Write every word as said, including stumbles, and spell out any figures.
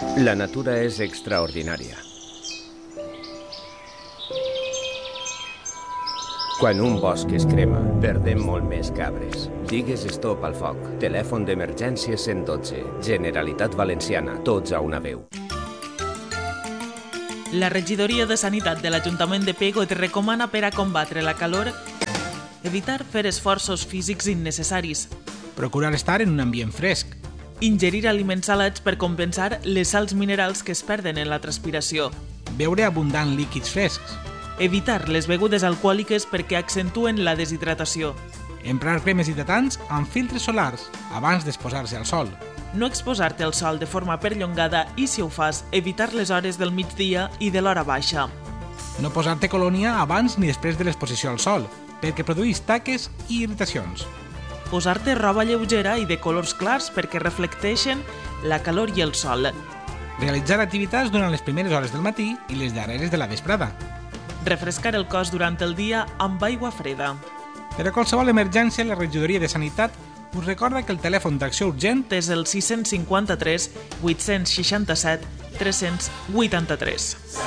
La natura és extraordinària. Quan un bosc es crema, perdem molt més que arbres. Digues stop al foc. Telèfon d'emergència cent dotze. Generalitat Valenciana. Tots a una veu. La regidoria de Sanitat de l'Ajuntament de Pego et recomana per a combatre la calor evitar fer esforços físics innecessaris, procurar estar en un ambient fresc, ingerir aliments salats per compensar les sals minerals que es perden en la transpiració, beure abundant líquids frescs, evitar les begudes alcohòliques perquè accentuen la deshidratació, emprar cremes hidratants amb filtres solars abans d'exposar-se al sol, no exposar-te al sol de forma perllongada i, si ho fas, evitar les hores del migdia i de l'hora baixa. No posar-te colònia abans ni després de l'exposició al sol, perquè produeix taques i irritacions. Posar-te roba lleugera i de colors clars perquè reflecteixen la calor i el sol. Realitzar activitats durant les primeres hores del matí i les darreres de la vesprada. Refrescar el cos durant el dia amb aigua freda. Per a qualsevol emergència, la regidoria de Sanitat us recorda que el telèfon d'acció urgent és el sis cinquanta-tres vuit-cents seixanta-set tres-cents vuitanta-tres.